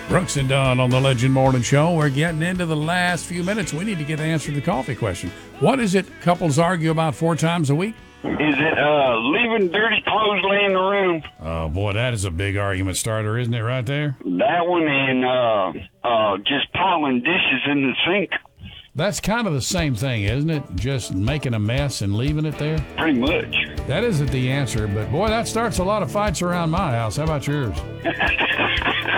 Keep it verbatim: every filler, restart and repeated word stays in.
Brooks and Dunn on the Legend Morning Show. We're getting into the last few minutes. We need to get an answer to the coffee question. What is it couples argue about four times a week? Is it uh, leaving dirty clothes laying in the room? Oh, boy, that is a big argument starter, isn't it, right there? That one and uh, uh, just piling dishes in the sink. That's kind of the same thing, isn't it? Just making a mess and leaving it there? Pretty much. That isn't the answer, but, boy, that starts a lot of fights around my house. How about yours?